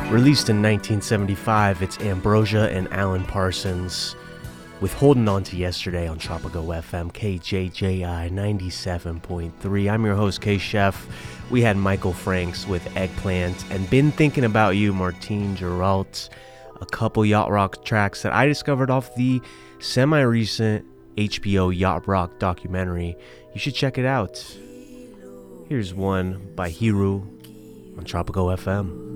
Released in 1975, it's Ambrosia and Alan Parsons with Holding On to Yesterday on Tropico FM, KJJI 97.3. I'm your host, K-Chef. We had Michael Franks with Eggplant and Been Thinking About You, Martine Girault. A couple yacht rock tracks that I discovered off the semi-recent HBO Yacht Rock documentary. You should check it out. Here's one by Hiru on Tropico FM.